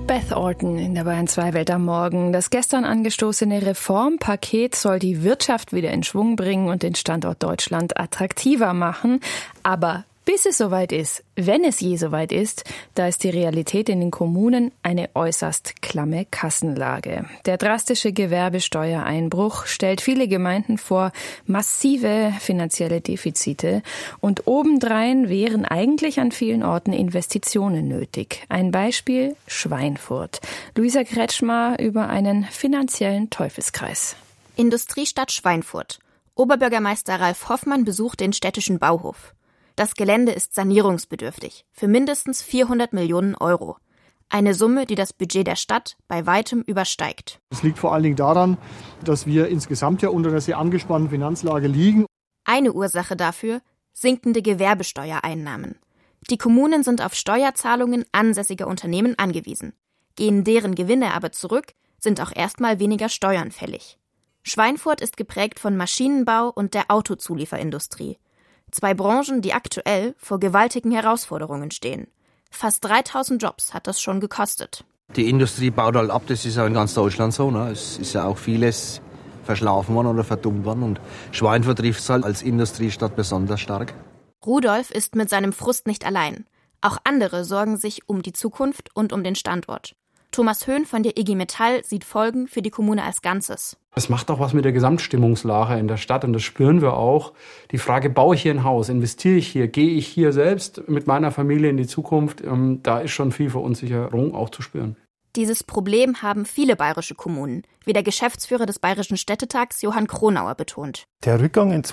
Beth Orton in der Bayern 2 Welt am Morgen. Das gestern angestoßene Reformpaket soll die Wirtschaft wieder in Schwung bringen und den Standort Deutschland attraktiver machen. Aber bis es soweit ist, wenn es je soweit ist, da ist die Realität in den Kommunen eine äußerst klamme Kassenlage. Der drastische Gewerbesteuereinbruch stellt viele Gemeinden vor massive finanzielle Defizite und obendrein wären eigentlich an vielen Orten Investitionen nötig. Ein Beispiel: Schweinfurt. Luisa Kretschmer über einen finanziellen Teufelskreis. Industriestadt Schweinfurt. Oberbürgermeister Ralf Hoffmann besucht den städtischen Bauhof. Das Gelände ist sanierungsbedürftig, für mindestens 400 Millionen Euro. Eine Summe, die das Budget der Stadt bei weitem übersteigt. Das liegt vor allen Dingen daran, dass wir insgesamt ja unter einer sehr angespannten Finanzlage liegen. Eine Ursache dafür: sinkende Gewerbesteuereinnahmen. Die Kommunen sind auf Steuerzahlungen ansässiger Unternehmen angewiesen. Gehen deren Gewinne aber zurück, sind auch erstmal weniger Steuern fällig. Schweinfurt ist geprägt von Maschinenbau und der Autozulieferindustrie. 2 Branchen, die aktuell vor gewaltigen Herausforderungen stehen. Fast 3000 Jobs hat das schon gekostet. Die Industrie baut halt ab, das ist ja in ganz Deutschland so. Ne? Es ist ja auch vieles verschlafen worden oder verdummt worden. Und Schweinfurt trifft es halt als Industriestadt besonders stark. Rudolf ist mit seinem Frust nicht allein. Auch andere sorgen sich um die Zukunft und um den Standort. Thomas Höhn von der IG Metall sieht Folgen für die Kommune als Ganzes. Es macht auch was mit der Gesamtstimmungslage in der Stadt und das spüren wir auch. Die Frage, baue ich hier ein Haus, investiere ich hier, gehe ich hier selbst mit meiner Familie in die Zukunft, da ist schon viel Verunsicherung auch zu spüren. Dieses Problem haben viele bayerische Kommunen, wie der Geschäftsführer des Bayerischen Städtetags Johann Kronauer betont. Der Rückgang in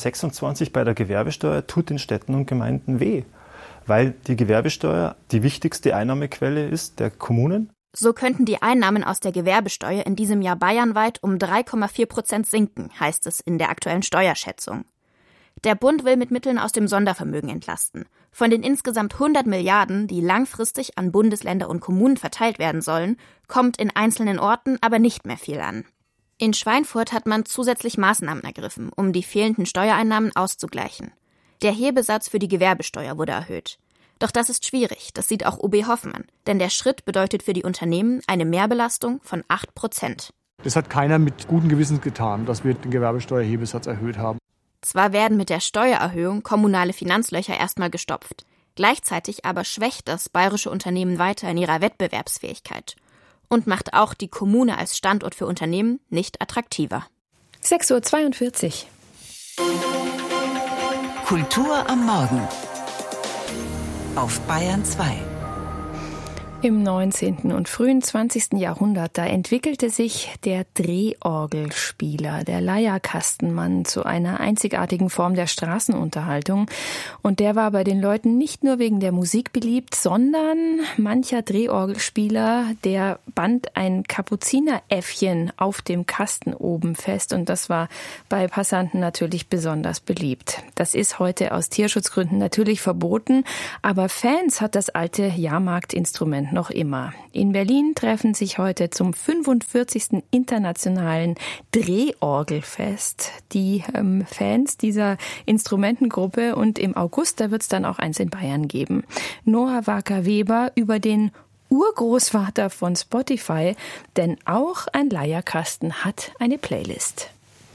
2026 bei der Gewerbesteuer tut den Städten und Gemeinden weh, weil die Gewerbesteuer die wichtigste Einnahmequelle ist der Kommunen. So könnten die Einnahmen aus der Gewerbesteuer in diesem Jahr bayernweit um 3,4% sinken, heißt es in der aktuellen Steuerschätzung. Der Bund will mit Mitteln aus dem Sondervermögen entlasten. Von den insgesamt 100 Milliarden, die langfristig an Bundesländer und Kommunen verteilt werden sollen, kommt in einzelnen Orten aber nicht mehr viel an. In Schweinfurt hat man zusätzlich Maßnahmen ergriffen, um die fehlenden Steuereinnahmen auszugleichen. Der Hebesatz für die Gewerbesteuer wurde erhöht. Doch das ist schwierig, das sieht auch OB Hoffmann, denn der Schritt bedeutet für die Unternehmen eine Mehrbelastung von 8%. Das hat keiner mit gutem Gewissen getan, dass wir den Gewerbesteuerhebesatz erhöht haben. Zwar werden mit der Steuererhöhung kommunale Finanzlöcher erstmal gestopft, gleichzeitig aber schwächt das bayerische Unternehmen weiter in ihrer Wettbewerbsfähigkeit und macht auch die Kommune als Standort für Unternehmen nicht attraktiver. 6:42 Uhr. Kultur am Morgen auf Bayern 2. Im 19. und frühen 20. Jahrhundert, da entwickelte sich der Drehorgelspieler, der Leierkastenmann, zu einer einzigartigen Form der Straßenunterhaltung. Und der war bei den Leuten nicht nur wegen der Musik beliebt, sondern mancher Drehorgelspieler, der band ein Kapuzineräffchen auf dem Kasten oben fest. Und das war bei Passanten natürlich besonders beliebt. Das ist heute aus Tierschutzgründen natürlich verboten, aber Fans hat das alte Jahrmarktinstrument noch immer. In Berlin treffen sich heute zum 45. internationalen Drehorgelfest die Fans dieser Instrumentengruppe und im August, da wird es dann auch eins in Bayern geben. Noah Wacker-Weber über den Urgroßvater von Spotify, denn auch ein Leierkasten hat eine Playlist.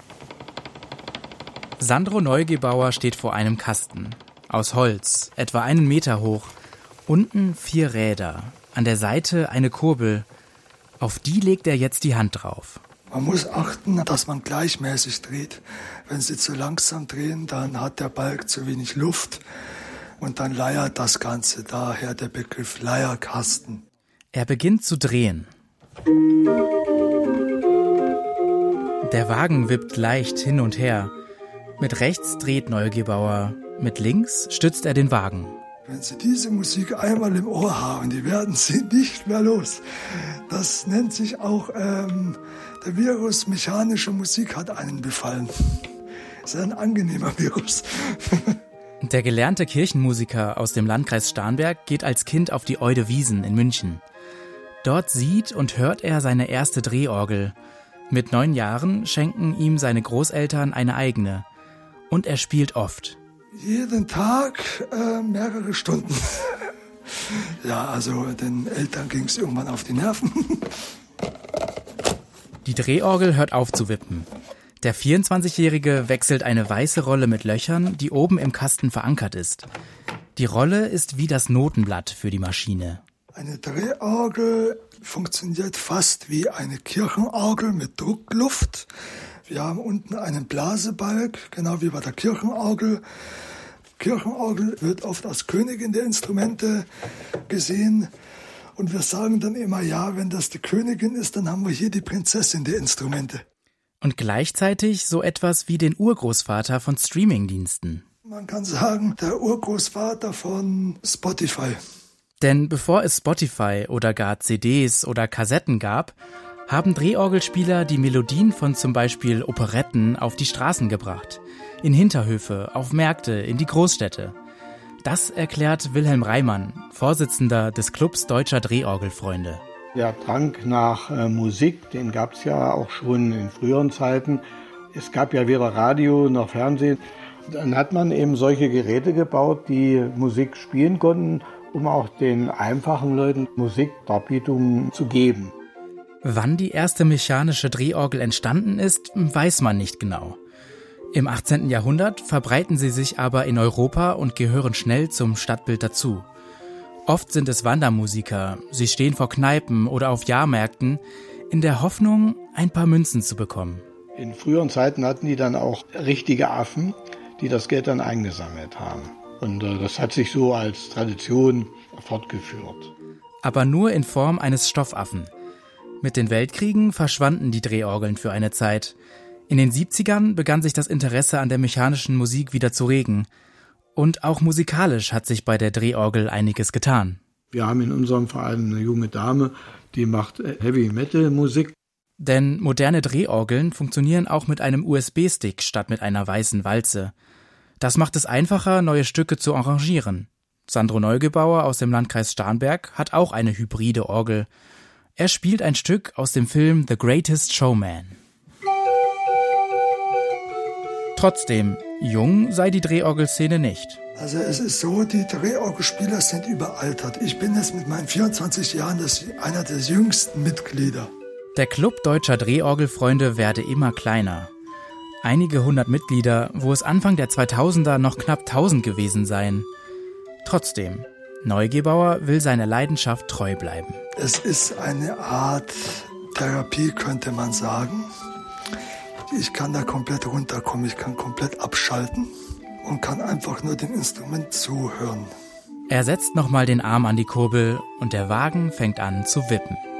Sandro Neugebauer steht vor einem Kasten. Aus Holz, etwa 1 Meter hoch. Unten 4 Räder, an der Seite eine Kurbel. Auf die legt er jetzt die Hand drauf. Man muss achten, dass man gleichmäßig dreht. Wenn Sie zu langsam drehen, dann hat der Balg zu wenig Luft und dann leiert das Ganze. Daher der Begriff Leierkasten. Er beginnt zu drehen. Der Wagen wippt leicht hin und her. Mit rechts dreht Neugebauer, mit links stützt er den Wagen. Wenn Sie diese Musik einmal im Ohr haben, die werden Sie nicht mehr los. Das nennt sich auch, der Virus mechanische Musik hat einen befallen. Das ist ein angenehmer Virus. Der gelernte Kirchenmusiker aus dem Landkreis Starnberg geht als Kind auf die Eude Wiesen in München. Dort sieht und hört er seine erste Drehorgel. Mit 9 Jahren schenken ihm seine Großeltern eine eigene. Und er spielt oft. Jeden Tag mehrere Stunden. Ja, also den Eltern ging es irgendwann auf die Nerven. Die Drehorgel hört auf zu wippen. Der 24-Jährige wechselt eine weiße Rolle mit Löchern, die oben im Kasten verankert ist. Die Rolle ist wie das Notenblatt für die Maschine. Eine Drehorgel funktioniert fast wie eine Kirchenorgel mit Druckluft. Wir haben unten einen Blasebalg, genau wie bei der Kirchenorgel. Kirchenorgel wird oft als Königin der Instrumente gesehen. Und wir sagen dann immer, ja, wenn das die Königin ist, dann haben wir hier die Prinzessin der Instrumente. Und gleichzeitig so etwas wie den Urgroßvater von Streamingdiensten. Man kann sagen, der Urgroßvater von Spotify. Denn bevor es Spotify oder gar CDs oder Kassetten gab, haben Drehorgelspieler die Melodien von zum Beispiel Operetten auf die Straßen gebracht. In Hinterhöfe, auf Märkte, in die Großstädte. Das erklärt Wilhelm Reimann, Vorsitzender des Clubs Deutscher Drehorgelfreunde. Der Drang nach Musik, den gab es ja auch schon in früheren Zeiten. Es gab ja weder Radio noch Fernsehen. Dann hat man eben solche Geräte gebaut, die Musik spielen konnten, um auch den einfachen Leuten Musikdarbietungen zu geben. Wann die erste mechanische Drehorgel entstanden ist, weiß man nicht genau. Im 18. Jahrhundert verbreiten sie sich aber in Europa und gehören schnell zum Stadtbild dazu. Oft sind es Wandermusiker, sie stehen vor Kneipen oder auf Jahrmärkten, in der Hoffnung, ein paar Münzen zu bekommen. In früheren Zeiten hatten die dann auch richtige Affen, die das Geld dann eingesammelt haben. Und das hat sich so als Tradition fortgeführt. Aber nur in Form eines Stoffaffen. Mit den Weltkriegen verschwanden die Drehorgeln für eine Zeit. In den 70ern begann sich das Interesse an der mechanischen Musik wieder zu regen. Und auch musikalisch hat sich bei der Drehorgel einiges getan. Wir haben in unserem Verein eine junge Dame, die macht Heavy-Metal-Musik. Denn moderne Drehorgeln funktionieren auch mit einem USB-Stick statt mit einer weißen Walze. Das macht es einfacher, neue Stücke zu arrangieren. Sandro Neugebauer aus dem Landkreis Starnberg hat auch eine hybride Orgel. Er spielt ein Stück aus dem Film The Greatest Showman. Trotzdem, jung sei die Drehorgelszene nicht. Also es ist so, die Drehorgelspieler sind überaltert. Ich bin jetzt mit meinen 24 Jahren einer der jüngsten Mitglieder. Der Club Deutscher Drehorgelfreunde werde immer kleiner. Einige hundert Mitglieder, wo es Anfang der 2000er noch knapp 1000 gewesen seien. Trotzdem, Neugebauer will seiner Leidenschaft treu bleiben. Es ist eine Art Therapie, könnte man sagen. Ich kann da komplett runterkommen, ich kann komplett abschalten und kann einfach nur dem Instrument zuhören. Er setzt nochmal den Arm an die Kurbel und der Wagen fängt an zu wippen.